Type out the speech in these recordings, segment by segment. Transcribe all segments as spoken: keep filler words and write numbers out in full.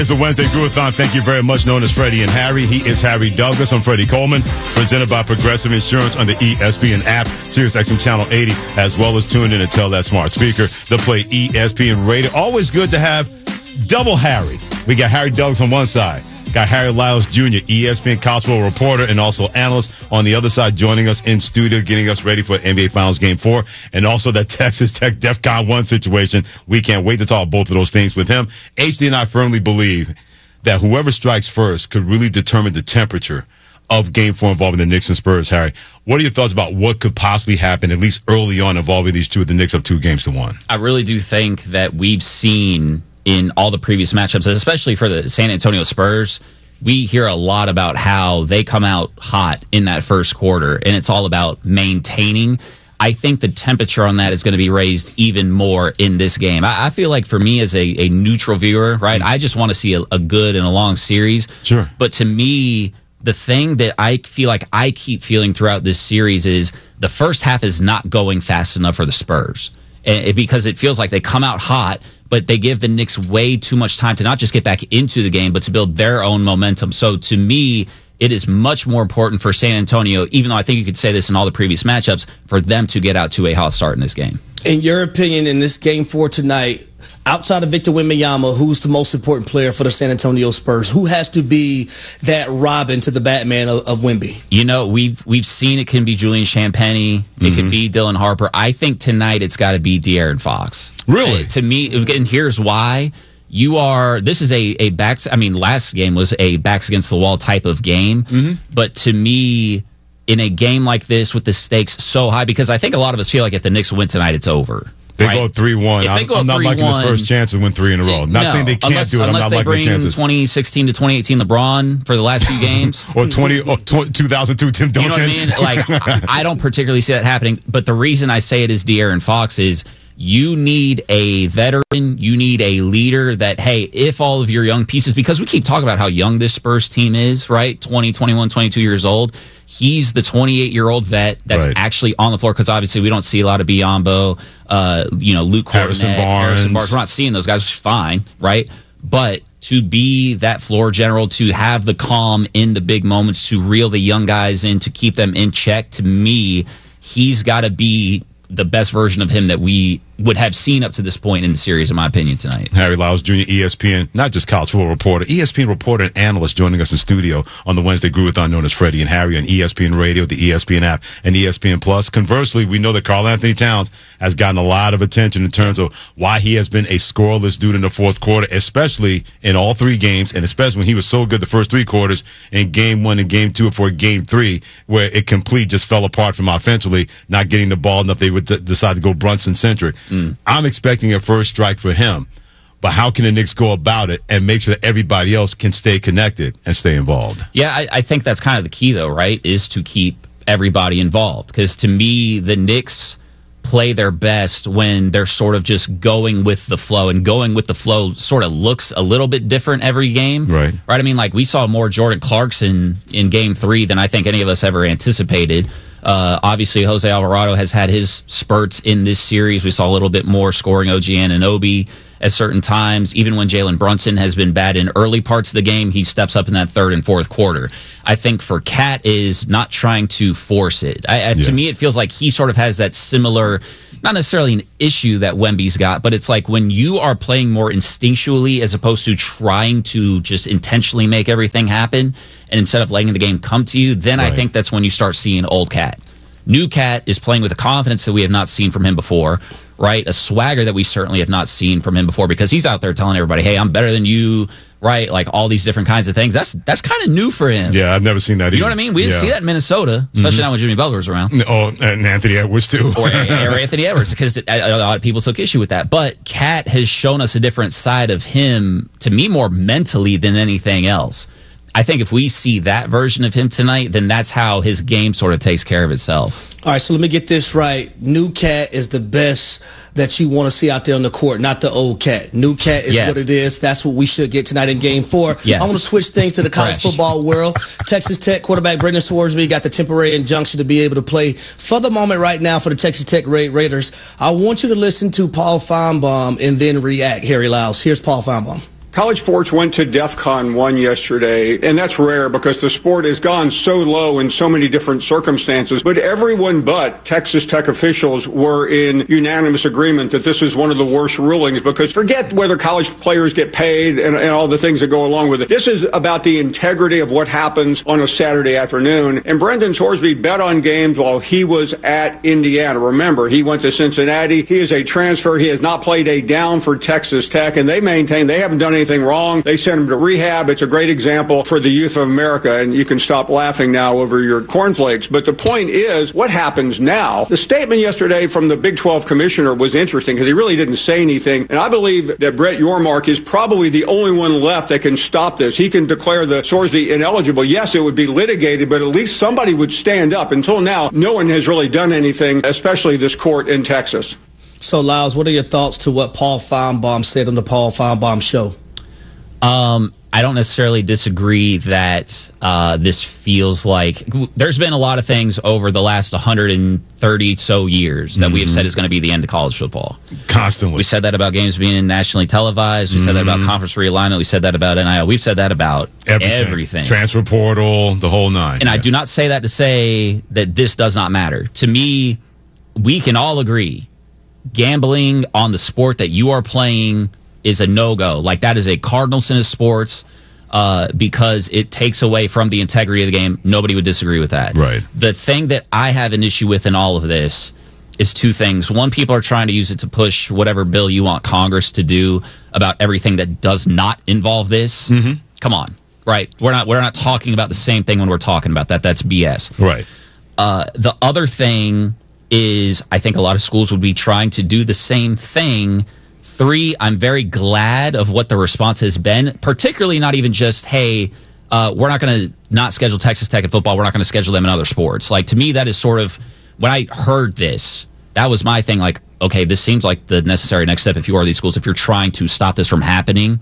It's a Wednesday Groovathon. Thank you very much. Known as Freddie and Harry. He is Harry Douglas. I'm Freddie Coleman. Presented by Progressive Insurance on the E S P N app, Sirius X M Channel eighty, as well as tune in and tell that smart speaker to play E S P N Radio. Always good to have double Harry. We got Harry Douglas on one side. Got Harry Lyles Junior, E S P N college football reporter and also analyst on the other side, joining us in studio, getting us ready for N B A Finals Game four, and also that Texas Tech DEFCON one situation. We can't wait to talk both of those things with him. H D and I firmly believe that whoever strikes first could really determine the temperature of Game four involving the Knicks and Spurs. Harry, what are your thoughts about what could possibly happen, at least early on, involving these two, the Knicks up two games to one? I really do think that we've seen in all the previous matchups, especially for the San Antonio Spurs, we hear a lot about how they come out hot in that first quarter, and it's all about maintaining. I think the temperature on that is going to be raised even more in this game. I, I feel like for me as a, a neutral viewer, right, I just want to see a, a good and a long series. Sure. But to me, the thing that I feel like I keep feeling throughout this series is the first half is not going fast enough for the Spurs, and it, because it feels like they come out hot, but they give the Knicks way too much time to not just get back into the game, but to build their own momentum. So to me, it is much more important for San Antonio, even though I think you could say this in all the previous matchups, for them to get out to a hot start in this game. In your opinion, in this game four tonight, outside of Victor Wembanyama, who's the most important player for the San Antonio Spurs? Who has to be that Robin to the Batman of, of Wemby? You know, we've we've seen it can be Julian Champagnie. It mm-hmm. can be Dylan Harper. I think tonight it's got to be De'Aaron Fox. Really? Uh, to me, and here's why. You are, this is a, a backs, I mean, last game was a backs against the wall type of game. Mm-hmm. But to me, in a game like this with the stakes so high, because I think a lot of us feel like if the Knicks win tonight, it's over. They right? go three one. I'm, I'm not liking the Spurs' chances to win three in a row. Not no, saying they can't unless, do it. I'm not liking the chances. Unless they bring twenty sixteen to twenty eighteen LeBron for the last few games. or twenty, or two thousand two Tim Duncan. You know what I mean? Like, I, I don't particularly see that happening. But the reason I say it is De'Aaron Fox is you need a veteran. You need a leader that, hey, if all of your young pieces, because we keep talking about how young this Spurs team is, right? twenty, twenty-one, twenty-two years old. He's the twenty-eight-year-old vet that's right. actually on the floor, because obviously we don't see a lot of Biyombo, uh, you know, Luke Kornet, Harrison Barnes. Harrison Barnes. We're not seeing those guys, which is fine, right? But to be that floor general, to have the calm in the big moments, to reel the young guys in, to keep them in check, to me, he's got to be the best version of him that we would have seen up to this point in the series, in my opinion, tonight. Harry Lyles Junior, E S P N, not just college football reporter, E S P N reporter and analyst joining us in studio on the Wednesday Groovathon, known as Freddie and Harry, on E S P N Radio, the E S P N app, and E S P N Plus. Conversely, we know that Karl Anthony Towns has gotten a lot of attention in terms of why he has been a scoreless dude in the fourth quarter, especially in all three games, and especially when he was so good the first three quarters in game one and game two before game three, where it complete just fell apart from offensively, not getting the ball enough. They would d- decide to go Brunson-centric. Mm. I'm expecting a first strike for him, but how can the Knicks go about it and make sure that everybody else can stay connected and stay involved? Yeah, I, I think that's kind of the key, though, right, is to keep everybody involved. Because to me, the Knicks play their best when they're sort of just going with the flow, and going with the flow sort of looks a little bit different every game. Right. Right. I mean, like, we saw more Jordan Clarkson in game three than I think any of us ever anticipated. Uh, obviously, Jose Alvarado has had his spurts in this series. We saw a little bit more scoring O G Anunoby at certain times. Even when Jalen Brunson has been bad in early parts of the game, he steps up in that third and fourth quarter. I think for Cat is not trying to force it. I, I, yeah. To me, it feels like he sort of has that similar, not necessarily an issue that Wemby's got, but it's like when you are playing more instinctually as opposed to trying to just intentionally make everything happen, and instead of letting the game come to you, then right. I think that's when you start seeing old Cat. New Cat is playing with a confidence that we have not seen from him before, right? A swagger that we certainly have not seen from him before, because he's out there telling everybody, hey, I'm better than you, right? Like all these different kinds of things. That's that's kind of new for him. Yeah, I've never seen that either. You know what I mean? We didn't yeah. see that in Minnesota, especially mm-hmm. not when Jimmy Butler was around. Oh, and Anthony Edwards, too. or, or Anthony Edwards, because a lot of people took issue with that. But Cat has shown us a different side of him, to me, more mentally than anything else. I think if we see that version of him tonight, then that's how his game sort of takes care of itself. All right, so let me get this right. New Cat is the best that you want to see out there on the court, not the old Cat. New Cat is yeah. what it is. That's what we should get tonight in Game Four. Yes. I want to switch things to the college Fresh. football world. Texas Tech quarterback Brendan Swarsby got the temporary injunction to be able to play for the moment right now for the Texas Tech Ra- Raiders. I want you to listen to Paul Feinbaum and then react, Harry Lyles. Here's Paul Feinbaum. College sports went to DEFCON one yesterday, and that's rare because the sport has gone so low in so many different circumstances. But everyone but Texas Tech officials were in unanimous agreement that this is one of the worst rulings, because forget whether college players get paid and, and all the things that go along with it. This is about the integrity of what happens on a Saturday afternoon. And Brendan Sorsby bet on games while he was at Indiana. Remember, he went to Cincinnati. He is a transfer. He has not played a down for Texas Tech, and they maintain they haven't done anything anything wrong. They sent him to rehab. It's a great example for the youth of America, and you can stop laughing now over your cornflakes. But the point is, what happens now? The statement yesterday from the Big twelve commissioner was interesting because he really didn't say anything, and I believe that Brett Yormark is probably the only one left that can stop this. He can declare the Sorsby ineligible. Yes, it would be litigated, but at least somebody would stand up. Until now, no one has really done anything, especially this court in Texas. So, Lyles, what are your thoughts to what Paul Feinbaum said on the Paul Feinbaum show? Um, I don't necessarily disagree that uh, this feels like there's been a lot of things over the last one hundred thirty so years that mm-hmm. we have said is going to be the end of college football. Constantly. We said that about games being nationally televised. We mm-hmm. said that about conference realignment. We said that about N I L. We've said that about everything. everything. Transfer portal, the whole nine. And yeah. I do not say that to say that this does not matter. To me, we can all agree gambling on the sport that you are playing is a no-go. Like, that is a cardinal sin of sports uh, because it takes away from the integrity of the game. Nobody would disagree with that. Right. The thing that I have an issue with in all of this is two things. One, people are trying to use it to push whatever bill you want Congress to do about everything that does not involve this. Mm-hmm. Come on. Right. We're not, we're not talking about the same thing when we're talking about that. That's B S. Right. Uh, the other thing is I think a lot of schools would be trying to do the same thing. Three, I'm very glad of what the response has been, particularly not even just, hey, uh, we're not going to not schedule Texas Tech in football. We're not going to schedule them in other sports. Like, to me, that is sort of, when I heard this, that was my thing. Like, okay, this seems like the necessary next step if you are these schools, if you're trying to stop this from happening.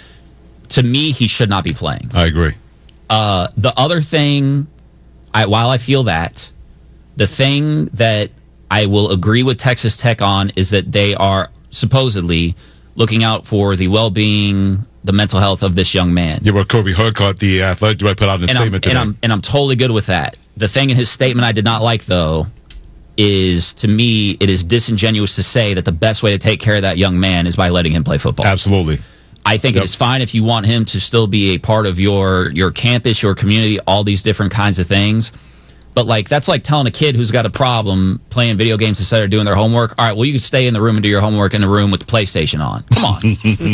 To me, he should not be playing. I agree. Uh, the other thing, I, while I feel that, the thing that I will agree with Texas Tech on is that they are supposedly looking out for the well-being, the mental health of this young man. Yeah, what Kirby Hurkut, the athletic director, put out in a and statement I'm, today. And I'm, and I'm totally good with that. The thing in his statement I did not like, though, is, to me, it is disingenuous to say that the best way to take care of that young man is by letting him play football. Absolutely. I think yep. it is fine if you want him to still be a part of your your campus, your community, all these different kinds of things. But, like, that's like telling a kid who's got a problem playing video games instead of doing their homework, all right, well, you can stay in the room and do your homework in the room with the PlayStation on. Come on.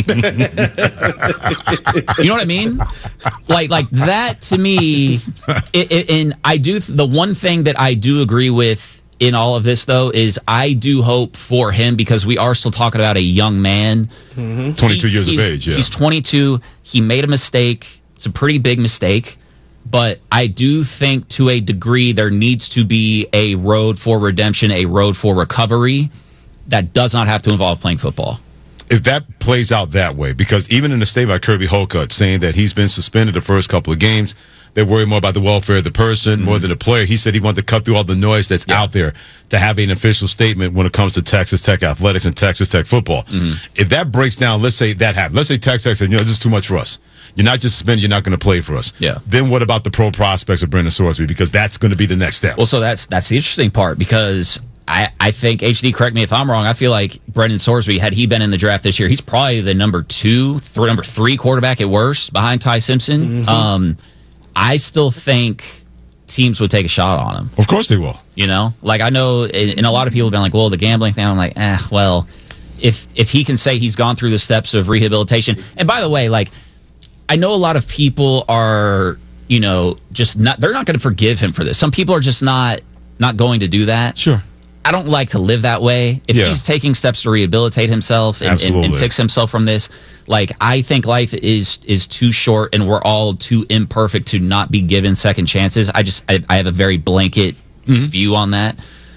You know what I mean? Like, like that, to me, it, it, and I do, the one thing that I do agree with in all of this, though, is I do hope for him, because we are still talking about a young man. Mm-hmm. twenty-two he, years of age, yeah. He's twenty-two. He made a mistake. It's a pretty big mistake. But I do think, to a degree, there needs to be a road for redemption, a road for recovery that does not have to involve playing football. If that plays out that way, because even in the statement by Kirby Hurkut saying that he's been suspended the first couple of games, they worry more about the welfare of the person mm-hmm. more than the player. He said he wanted to cut through all the noise that's yeah. out there to have an official statement when it comes to Texas Tech athletics and Texas Tech football. Mm-hmm. If that breaks down, let's say that happened. Let's say Texas Tech said, you know, this is too much for us. You're not just suspended, you're not going to play for us. Yeah. Then what about the pro prospects of Brendan Sorsby? Because that's going to be the next step. Well, so that's that's the interesting part, because I, I think, H D, correct me if I'm wrong, I feel like Brendan Sorsby, had he been in the draft this year, he's probably the number two, th- number three quarterback at worst behind Ty Simpson. Mm-hmm. Um, I still think teams would take a shot on him. Of course they will. You know? Like, I know, and, and a lot of people have been like, well, the gambling thing, I'm like, eh, well, if if he can say he's gone through the steps of rehabilitation. And by the way, like, I know a lot of people are, you know, just not, they're not going to forgive him for this. Some people are just not not going to do that. Sure. I don't like to live that way. If yeah. he's taking steps to rehabilitate himself and, and, and fix himself from this, like, I think life is is too short and we're all too imperfect to not be given second chances. I just, I, I have a very blanket mm-hmm. view on that.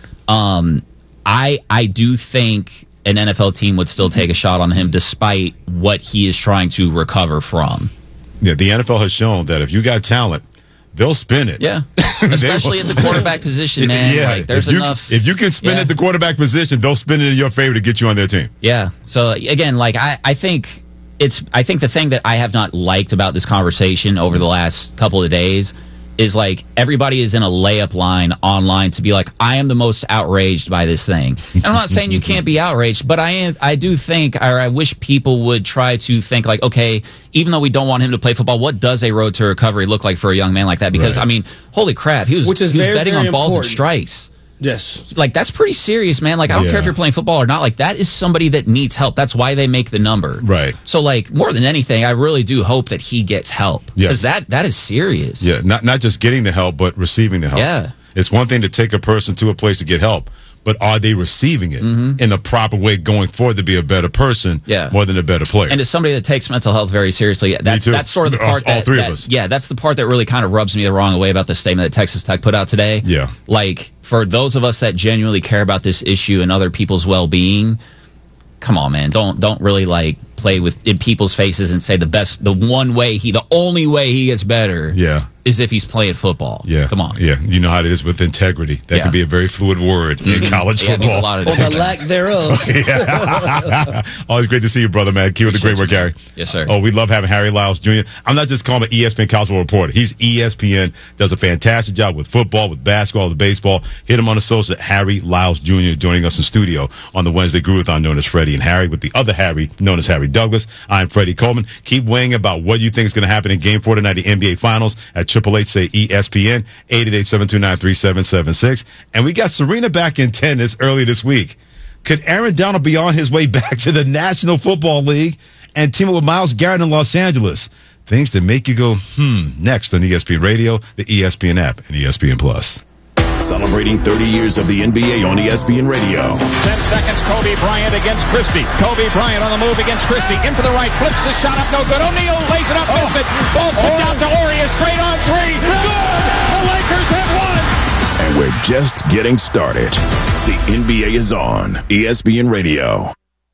Um, I I do think an N F L team would still take a shot on him despite what he is trying to recover from. Yeah, the N F L has shown that if you got talent, they'll spin it. Yeah, especially at the quarterback position, man. Yeah, like, there's if you, enough. If you can spin yeah. at the quarterback position, they'll spin it in your favor to get you on their team. Yeah. So again, like I, I think it's. I think the thing that I have not liked about this conversation over the last couple of days is like everybody is in a layup line online to be like, I am the most outraged by this thing. And I'm not saying you can't be outraged, but I am. I do think, or I wish people would try to think like, okay, even though we don't want him to play football, what does a road to recovery look like for a young man like that? Because, right. I mean, holy crap, he was, Which is he was very, betting very on balls important. and strikes. Yes. Like, that's pretty serious, man. Like, I don't yeah. care if you're playing football or not. Like, that is somebody that needs help. That's why they make the number. Right. So, like, more than anything, I really do hope that he gets help. Because Yes. that, that is serious. Yeah, not not just getting the help, but receiving the help. Yeah. It's one thing to take a person to a place to get help, but are they receiving it mm-hmm. in the proper way going forward to be a better person yeah. more than a better player? And as somebody that takes mental health very seriously, that's too. that's sort of the All- part all that, three of that- us. yeah, that's the part that really kind of rubs me the wrong way about the statement that Texas Tech put out today. Yeah. Like, for those of us that genuinely care about this issue and other people's well-being, come on, man, don't don't really like play with in people's faces and say the best, the one way he, the only way he gets better, Yeah. is if he's playing football. Yeah. Come on. Yeah. You know how it is with integrity. That Yeah. can be a very fluid word in college Yeah, it means football. a lot of Or the different lack things. thereof. Yeah. Always great to see you, brother, man. Keep with the great work, Harry. Yes, sir. Oh, we love having Harry Lyles Junior I'm not just calling him an E S P N college football reporter. He's E S P N, does a fantastic job with football, with basketball, with baseball. Hit him on the social at Harry Lyles Junior joining us in studio on the Wednesday Groove-a-thon known as Freddie and Harry with the other Harry known as Harry Douglas. I'm Freddie Coleman. Keep weighing about what you think is going to happen in Game four tonight, the N B A Finals at Triple H say E S P N, eight eight eight, seven two nine, three seven seven six. And we got Serena back in tennis early this week. Could Aaron Donald be on his way back to the National Football League and team up with Myles Garrett in Los Angeles? Things that make you go, hmm, next on E S P N Radio, the E S P N app, and E S P N Plus. Celebrating thirty years of the N B A on E S P N Radio. Ten seconds, Kobe Bryant against Christie. Kobe Bryant on the move against Christie. In for the right, flips his shot up, no good. O'Neal lays it up, oh. misses it. Ball tipped out to Aurea, straight on three. Good! The Lakers have won! And we're just getting started. The N B A is on E S P N Radio.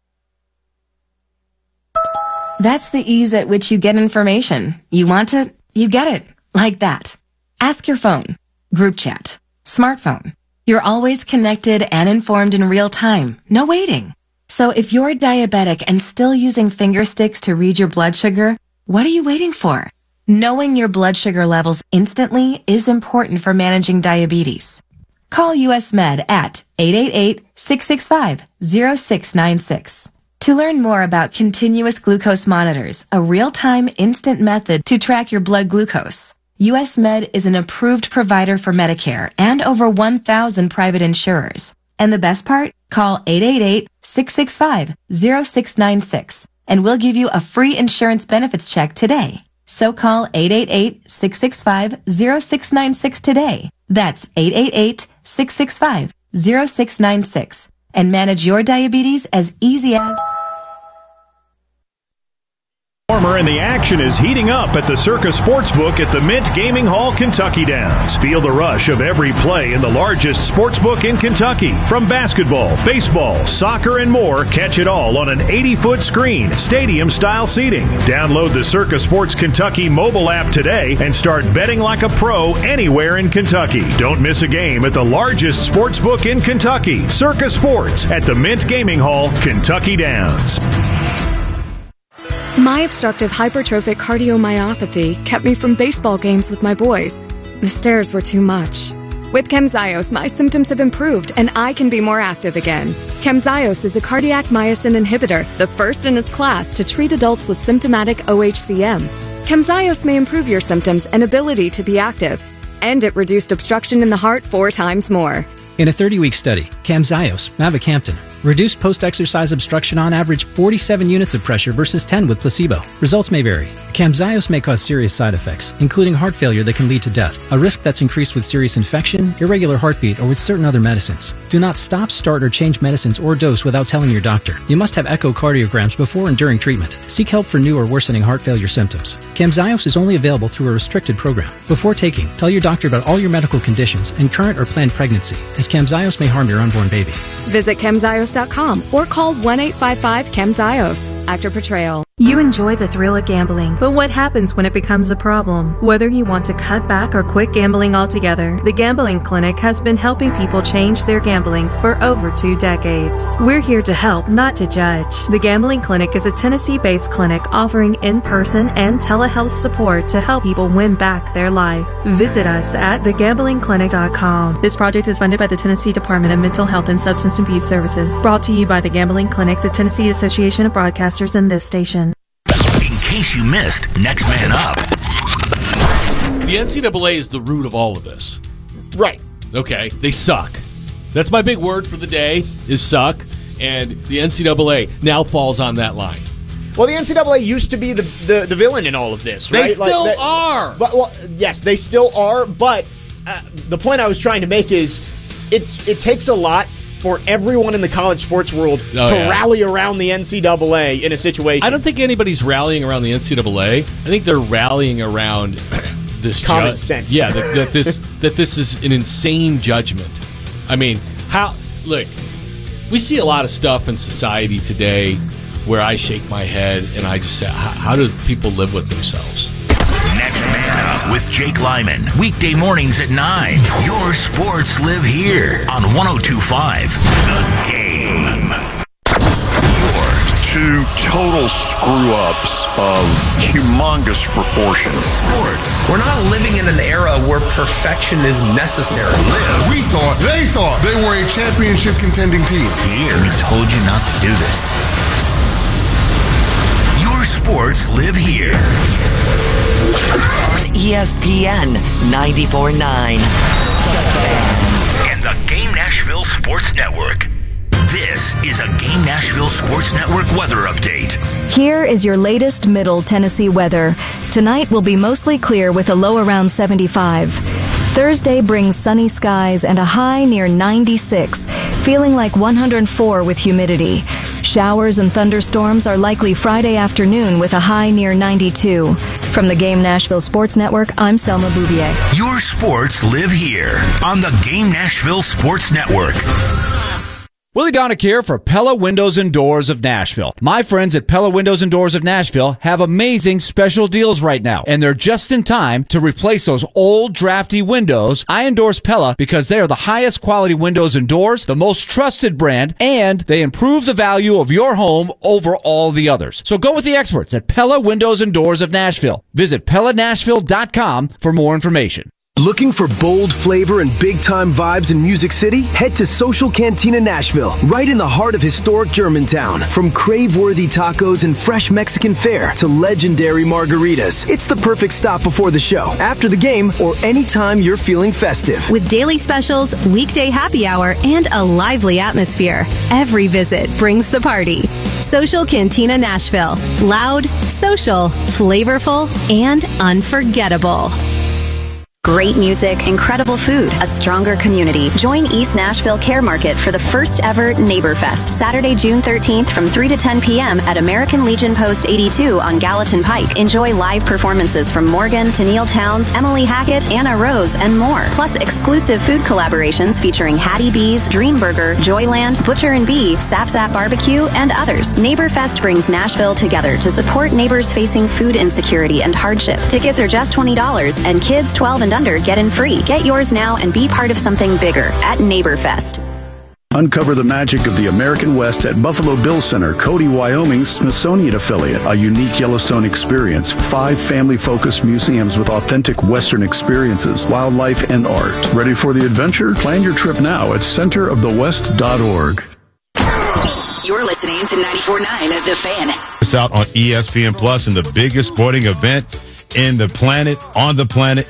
That's the ease at which you get information. You want it, you get it. Like that. Ask your phone. Group chat. Smartphone. You're always connected and informed in real time. No waiting. So if you're diabetic and still using finger sticks to read your blood sugar, what are you waiting for? Knowing your blood sugar levels instantly is important for managing diabetes. Call U S Med at eight eight eight, six six five, zero six nine six. To learn more about continuous glucose monitors, a real-time instant method to track your blood glucose, U S Med is an approved provider for Medicare and over one thousand private insurers. And the best part? Call eight eight eight, six six five, zero six nine six and we'll give you a free insurance benefits check today. So call eight eight eight, six six five, zero six nine six today. That's eight eight eight, six six five, zero six nine six and manage your diabetes as easy as... And the action is heating up at the Circa Sportsbook at the Mint Gaming Hall, Kentucky Downs. Feel the rush of every play in the largest sportsbook in Kentucky. From basketball, baseball, soccer, and more, catch it all on an eighty-foot screen, stadium-style seating. Download the Circa Sports Kentucky mobile app today and start betting like a pro anywhere in Kentucky. Don't miss a game at the largest sportsbook in Kentucky. Circa Sports at the Mint Gaming Hall, Kentucky Downs. My obstructive hypertrophic cardiomyopathy kept me from baseball games with my boys. The stairs were too much. With Camzyos, my symptoms have improved and I can be more active again. Camzyos is a cardiac myosin inhibitor, the first in its class to treat adults with symptomatic O H C M. Camzyos may improve your symptoms and ability to be active. And it reduced obstruction in the heart four times more. In a thirty-week study, Camzyos, mavacamten, reduced post-exercise obstruction on average forty-seven units of pressure versus ten with placebo. Results may vary. Camzyos may cause serious side effects, including heart failure that can lead to death, a risk that's increased with serious infection, irregular heartbeat, or with certain other medicines. Do not stop, start, or change medicines or dose without telling your doctor. You must have echocardiograms before and during treatment. Seek help for new or worsening heart failure symptoms. Camzyos is only available through a restricted program. Before taking, tell your doctor about all your medical conditions and current or planned pregnancy, as Camzyos may harm your unborn baby. Visit Camzyos dot com or call one eight five five, C A M Z Y O S. Actor Portrayal. You enjoy the thrill of gambling, but what happens when it becomes a problem? Whether you want to cut back or quit gambling altogether, the Gambling Clinic has been helping people change their gambling for over two decades. We're here to help, not to judge. The Gambling Clinic is a Tennessee-based clinic offering in-person and telehealth support to help people win back their life. Visit us at the gambling clinic dot com. This project is funded by the Tennessee Department of Mental Health and Substance Abuse Services. Brought to you by the Gambling Clinic, the Tennessee Association of Broadcasters, and this station. In case you missed Next Man Up. The N C double A is the root of all of this. Right. Okay, they suck. That's my big word for the day, is suck. And the N C double A now falls on that line. Well, the N C double A used to be the, the, the villain in all of this, right? They still like, are. But, well, yes, they still are. But uh, the point I was trying to make is it's it takes a lot for everyone in the college sports world oh, to yeah. rally around the N C double A in a situation. I don't think anybody's rallying around the N C double A. I think they're rallying around this common ju- sense. Yeah, that, that this that this is an insane judgment. I mean, how look, we see a lot of stuff in society today where I shake my head and I just say, how, how do people live with themselves? Next Man Up with Jake Lyman. Weekday mornings at nine. Your sports live here on one oh two point five The Game. Your two total screw-ups of humongous proportions. Sports. We're not living in an era where perfection is necessary. Live. We thought, they thought they were a championship contending team. Here. We told you not to do this. Your sports live here. On E S P N ninety-four point nine. And the Game Nashville Sports Network. This is a Game Nashville Sports Network weather update. Here is your latest Middle Tennessee weather. Tonight will be mostly clear with a low around seventy-five. Thursday brings sunny skies and a high near ninety-six, feeling like one hundred four with humidity. Showers and thunderstorms are likely Friday afternoon with a high near ninety-two. From the Game Nashville Sports Network, I'm Selma Bouvier. Your sports live here on the Game Nashville Sports Network. Willie Donick here for Pella Windows and Doors of Nashville. My friends at Pella Windows and Doors of Nashville have amazing special deals right now, and they're just in time to replace those old drafty windows. I endorse Pella because they are the highest quality windows and doors, the most trusted brand, and they improve the value of your home over all the others. So go with the experts at Pella Windows and Doors of Nashville. Visit Pella Nashville dot com for more information. Looking for bold flavor and big-time vibes in Music City? Head to Social Cantina Nashville, right in the heart of historic Germantown. From crave-worthy tacos and fresh Mexican fare to legendary margaritas, it's the perfect stop before the show, after the game, or anytime you're feeling festive. With daily specials, weekday happy hour, and a lively atmosphere, every visit brings the party. Social Cantina Nashville. Loud, social, flavorful, and unforgettable. Great music, incredible food, a stronger community. Join East Nashville Care Market for the first ever Neighbor Fest, Saturday, June thirteenth from three to ten p.m. at American Legion Post eighty-two on Gallatin Pike. Enjoy live performances from Morgan, Tennille Towns, Emily Hackett, Anna Rose, and more. Plus exclusive food collaborations featuring Hattie B's, Dream Burger, Joyland, Butcher and Bee, Sap Sap Barbecue, and others. Neighbor Fest brings Nashville together to support neighbors facing food insecurity and hardship. Tickets are just twenty dollars, and kids twelve and under get in free. Get yours now and be part of something bigger at NeighborFest. Uncover the magic of the American West at Buffalo Bill Center, Cody, Wyoming's Smithsonian affiliate. A unique Yellowstone experience. Five family-focused museums with authentic Western experiences, wildlife, and art. Ready for the adventure? Plan your trip now at center of the west dot org. You're listening to ninety-four point nine The Fan. It's out on E S P N Plus in the biggest sporting event in the planet, on the planet.